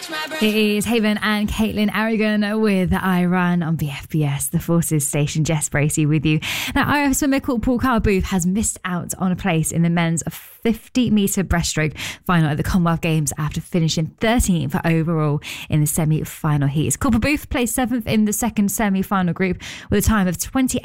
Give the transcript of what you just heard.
It is Haven and Caitlin Aragon with Iran on BFBS, the Forces Station. Jess Bracey with you. Now, IRF swimmer Paul Carr-Booth has missed out on a place in the men's 50-metre breaststroke final at the Commonwealth Games after finishing 13th overall in the semi-final heats. Carr-Booth placed 7th in the second semi-final group with a time of 28